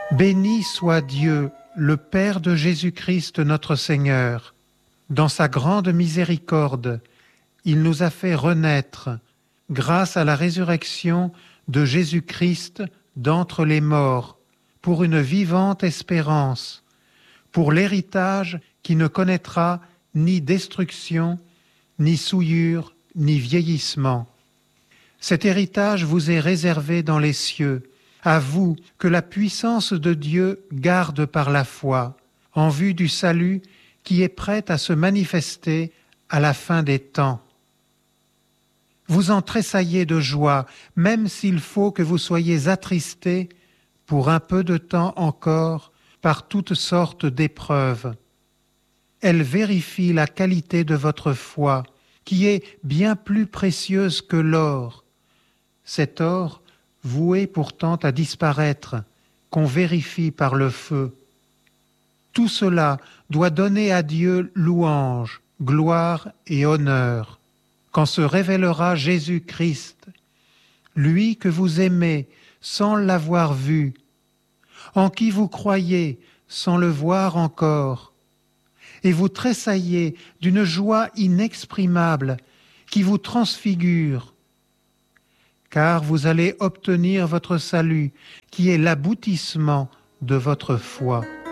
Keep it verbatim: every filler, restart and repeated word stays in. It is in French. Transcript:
Béni soit Dieu, le Père de Jésus-Christ notre Seigneur. Dans sa grande miséricorde, il nous a fait renaître, grâce à la résurrection de Jésus-Christ d'entre les morts, pour une vivante espérance, pour l'héritage qui ne connaîtra ni destruction, ni souillure, ni vieillissement. Cet héritage vous est réservé dans les cieux, à vous que la puissance de Dieu garde par la foi, en vue du salut qui est prêt à se manifester à la fin des temps. Vous en tressaillez de joie, même s'il faut que vous soyez attristés pour un peu de temps encore par toutes sortes d'épreuves. Elle vérifie la qualité de votre foi, qui est bien plus précieuse que l'or. Cet or, voué pourtant à disparaître, qu'on vérifie par le feu. Tout cela doit donner à Dieu louange, gloire et honneur, quand se révélera Jésus-Christ, lui que vous aimez sans l'avoir vu, en qui vous croyez sans le voir encore, et vous tressaillez d'une joie inexprimable qui vous transfigure, car vous allez obtenir votre salut, qui est l'aboutissement de votre foi.